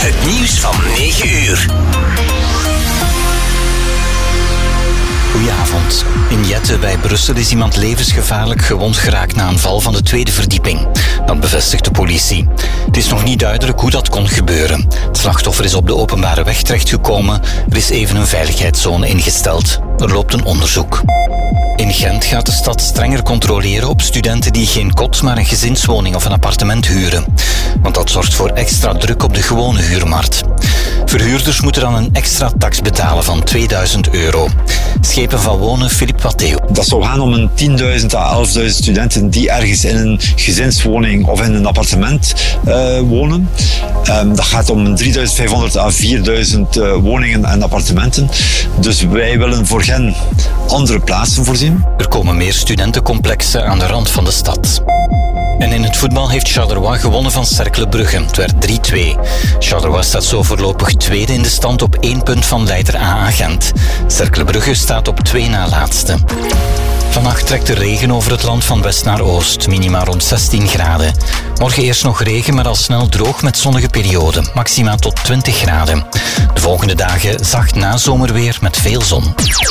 Het nieuws van 9 uur. Goedenavond. In Jette bij Brussel is iemand levensgevaarlijk gewond geraakt na een val van de tweede verdieping. Dat bevestigt de politie. Het is nog niet duidelijk hoe dat kon gebeuren. Het slachtoffer is op de openbare weg terechtgekomen. Er is even een veiligheidszone ingesteld. Er loopt een onderzoek. In Gent gaat de stad strenger controleren op studenten die geen kot, maar een gezinswoning of een appartement huren. Want dat zorgt voor extra druk op de gewone huurmarkt. Verhuurders moeten dan een extra tax betalen van €2000. Schepen van Wonen, Philippe Watteeuw. Dat zou gaan om een 10.000 à 11.000 studenten die ergens in een gezinswoning of in een appartement wonen. Dat gaat om 3.500 à 4.000 woningen en appartementen. Dus wij willen voor hen andere plaatsen voorzien. Er komen meer studentencomplexen aan de rand van de stad. En in het voetbal heeft Charleroi gewonnen van Cercle Brugge. Het werd 3-2. Charleroi staat zo voorlopig tweede in de stand op 1 punt van leider AA Gent. Cercle Brugge staat op 2 na laatste. Vannacht trekt de regen over het land van west naar oost, minima rond 16 graden. Morgen eerst nog regen, maar al snel droog met zonnige perioden, maxima tot 20 graden. De volgende dagen zacht nazomerweer met veel zon.